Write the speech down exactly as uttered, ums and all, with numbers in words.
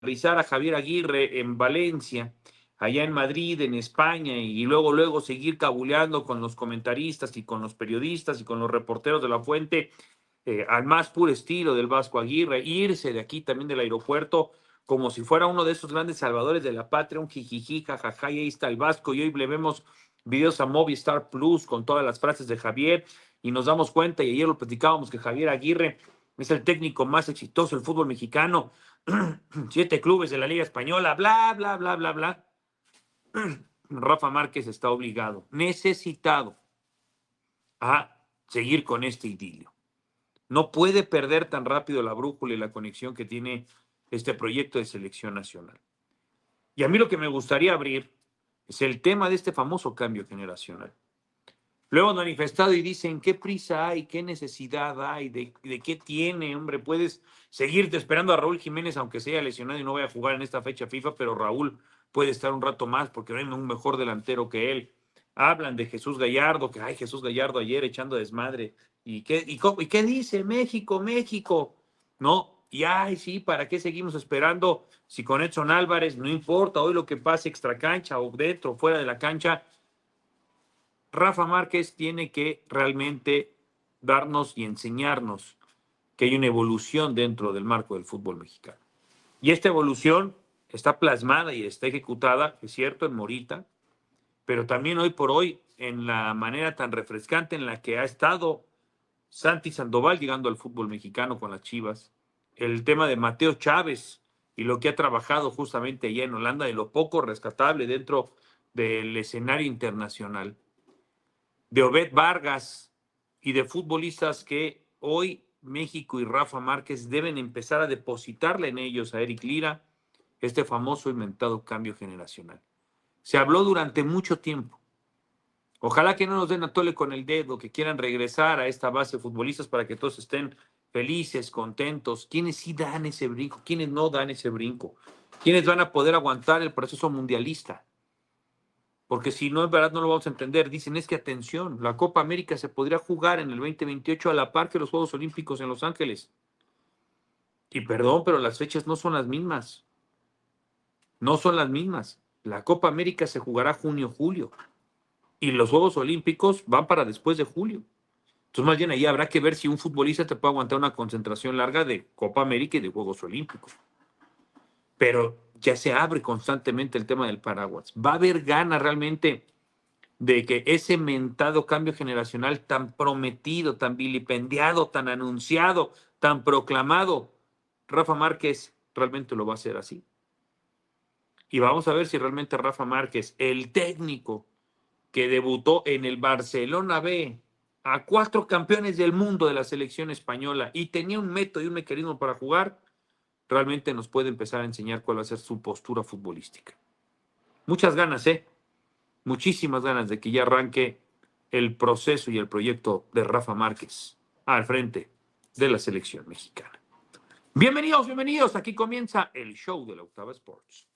aterrizar a Javier Aguirre en Valencia, allá en Madrid, en España, y luego, luego seguir cabuleando con los comentaristas y con los periodistas y con los reporteros de La Fuente, eh, al más puro estilo del Vasco Aguirre, irse de aquí también del aeropuerto como si fuera uno de esos grandes salvadores de la patria, un jijiji, jajaja, y ahí está el Vasco, y hoy le vemos videos a Movistar Plus con todas las frases de Javier, y nos damos cuenta, y ayer lo platicábamos, que Javier Aguirre es el técnico más exitoso del fútbol mexicano, siete clubes de la Liga Española, bla, bla, bla, bla, bla. Rafa Márquez está obligado, necesitado, a seguir con este idilio. No puede perder tan rápido la brújula y la conexión que tiene este proyecto de selección nacional. Y a mí lo que me gustaría abrir es el tema de este famoso cambio generacional. Lo hemos manifestado y dicen, ¿qué prisa hay? ¿Qué necesidad hay? ¿De, de qué tiene? Hombre, puedes seguirte esperando a Raúl Jiménez, aunque sea lesionado y no vaya a jugar en esta fecha FIFA, pero Raúl puede estar un rato más porque no hay un mejor delantero que él. Hablan de Jesús Gallardo, que ay, Jesús Gallardo ayer echando desmadre. ¿Y qué, y, cómo, y qué dice? México, México. ¿No? Y ay, sí, ¿para qué seguimos esperando? Si con Edson Álvarez, no importa hoy lo que pase extra cancha o dentro o fuera de la cancha, Rafa Márquez tiene que realmente darnos y enseñarnos que hay una evolución dentro del marco del fútbol mexicano. Y esta evolución está plasmada y está ejecutada, es cierto, en Morita, pero también hoy por hoy en la manera tan refrescante en la que ha estado Santi Sandoval llegando al fútbol mexicano con las Chivas, el tema de Mateo Chávez y lo que ha trabajado justamente allá en Holanda, de lo poco rescatable dentro del escenario internacional, de Obed Vargas y de futbolistas que hoy México y Rafa Márquez deben empezar a depositarle en ellos a Eric Lira este famoso inventado cambio generacional. Se habló durante mucho tiempo. Ojalá que no nos den a tole con el dedo, que quieran regresar a esta base de futbolistas para que todos estén felices, contentos. ¿Quiénes sí dan ese brinco? ¿Quiénes no dan ese brinco? ¿Quiénes van a poder aguantar el proceso mundialista? Porque si no, es verdad, no lo vamos a entender. Dicen, es que atención, la Copa América se podría jugar en el veinte veintiocho a la par que los Juegos Olímpicos en Los Ángeles. Y perdón, pero las fechas no son las mismas. No son las mismas. La Copa América se jugará junio-julio. Y los Juegos Olímpicos van para después de julio. Entonces, más bien ahí habrá que ver si un futbolista te puede aguantar una concentración larga de Copa América y de Juegos Olímpicos. Pero ya se abre constantemente el tema del paraguas. ¿Va a haber ganas realmente de que ese mentado cambio generacional tan prometido, tan vilipendiado, tan anunciado, tan proclamado, Rafa Márquez realmente lo va a hacer así? Y vamos a ver si realmente Rafa Márquez, el técnico que debutó en el Barcelona B, a cuatro campeones del mundo de la selección española y tenía un método y un mecanismo para jugar, realmente nos puede empezar a enseñar cuál va a ser su postura futbolística. Muchas ganas, ¿eh? Muchísimas ganas de que ya arranque el proceso y el proyecto de Rafa Márquez al frente de la selección mexicana. Bienvenidos, bienvenidos. Aquí comienza el show de la Octava Sports.